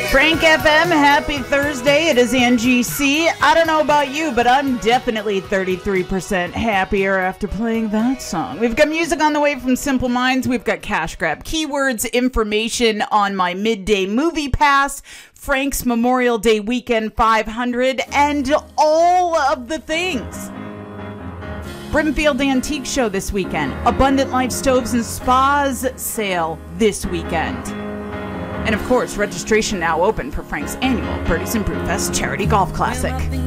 Frank FM, happy Thursday. It is Angie C. I don't know about you, but I'm definitely 33% happier after playing that song. We've got music on the way from Simple Minds. We've got cash grab keywords, information on my midday movie pass, Frank's Memorial Day Weekend 500, and all of the things. Brimfield Antique Show this weekend. Abundant Life Stoves and Spas sale this weekend. And of course, registration now open for Frank's annual Birdies and Brewfest Charity Golf Classic.